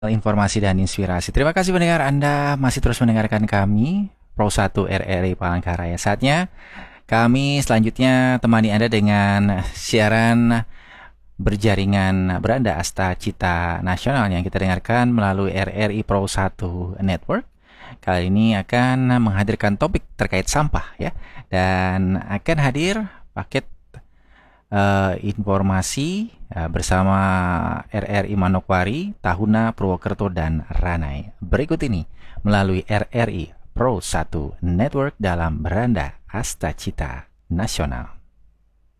informasi dan inspirasi. Terima kasih pendengar, Anda masih terus mendengarkan kami Pro 1 RRI Palangkaraya. Saatnya kami selanjutnya temani Anda dengan siaran berjaringan beranda Asta Cita Nasional yang kita dengarkan melalui RRI Pro 1 Network. Kali ini akan menghadirkan topik terkait sampah ya, dan akan hadir paket informasi bersama RRI Manokwari, Tahuna, Purwokerto, dan Ranai. Berikut ini melalui RRI Pro 1 Network dalam beranda Asta Cita Nasional.